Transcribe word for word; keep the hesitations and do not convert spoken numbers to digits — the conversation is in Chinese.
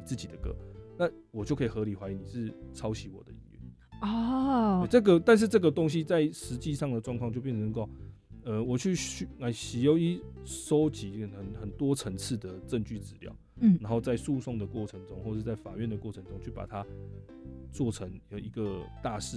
自己的歌，那我就可以合理怀疑你是抄袭我的音乐。 哦， 这个，但是这个东西在实际上的状况就变成说，呃，我去来喜优一收集很很多层次的证据资料， 嗯， 然后在诉讼的过程中，或者在法院的过程中，去把它做成有一个大事